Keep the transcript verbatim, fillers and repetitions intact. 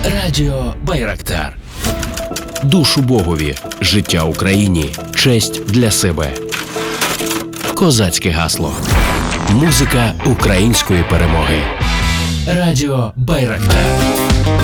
Радіо Байрактар. Душу Богові, життя Україні, честь для себе. Козацьке гасло. Музика української перемоги. Радіо Байрактар.